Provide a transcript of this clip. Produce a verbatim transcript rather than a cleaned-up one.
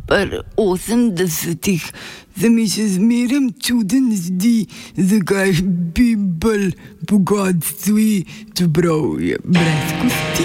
pri osemdesetih se mi še zmeraj čuden zdi, zakaj bi bolj bogatstvi, čeprav je brez kosti.